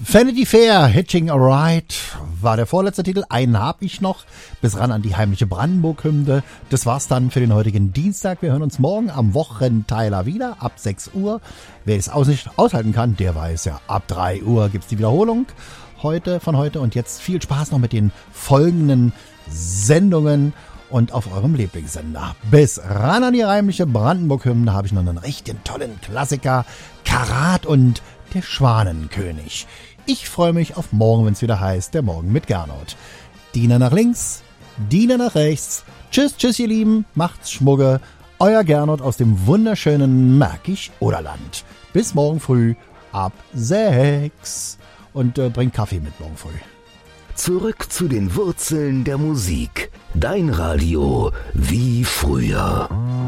Vanity Fair, Hitching a Ride war der vorletzte Titel. Einen habe ich noch. Bis ran an die heimliche Brandenburg-Hymne. Das war's dann für den heutigen Dienstag. Wir hören uns morgen am Wochenteiler wieder ab 6 Uhr. Wer es aushalten kann, der weiß ja, ab 3 Uhr gibt's die Wiederholung von heute. Und jetzt viel Spaß noch mit den folgenden Sendungen und auf eurem Lieblingssender. Bis ran an die heimliche Brandenburg-Hymne habe ich noch einen richtig tollen Klassiker. Karat und der Schwanenkönig. Ich freue mich auf morgen, wenn es wieder heißt, der Morgen mit Gernot. Diener nach links, Diener nach rechts. Tschüss, tschüss, ihr Lieben. Macht's Schmugge. Euer Gernot aus dem wunderschönen Märkisch-Oderland. Bis morgen früh ab 6. Und bringt Kaffee mit morgen früh. Zurück zu den Wurzeln der Musik. Dein Radio wie früher.